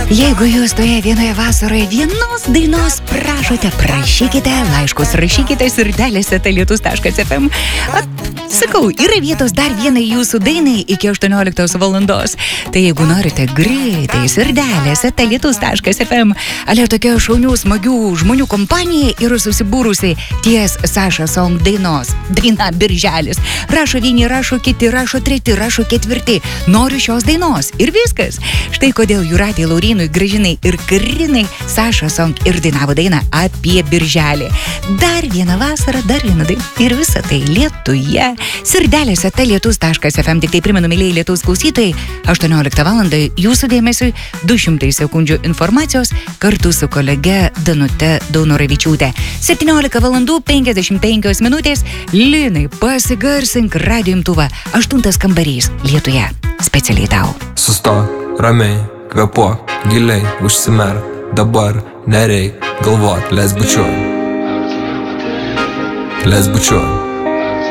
Jeigu jūs toje vienoje vasaroje vienos dainos prašykite, laiškus rašykite sirdelėse lietus.fm. Sakau, yra vietos dar vienai jūsų dainai iki 18 valandos. Tai jeigu norite greitai sirdelėse lietus.fm, ale tokia šaunių, smagių žmonių kompanija yra susibūrusi ties Saša Song dainos. Daina Birželis. Rašo vieni, rašo kiti, rašo treti, rašo ketvirti. Noriu šios dainos. Ir viskas. Štai kodėl Jūratei, Laurinui, Gražinai ir Karinai Saša Song ir dainavo dainą apie Birželį. Dar vieną vasarą, dar vieną dainą. Ir visą tai Lietuje. Sirdelėse lietus.fm. Tik tai primenu, mėlyje Lietuvos klausytojai, 18 valandą jūsų dėmesiui 200 sekundžių informacijos kartu su kolege Danute Daunoravičiūte. 17 valandų 55 minutės. Linai, pasigarsink radijo imtuvą. 8 kambarys Lietuje. Specialiai tau. Sustok, ramiai, kvėpuok, giliai, užsimerk. Dabar nereik galvot, les bučiuot.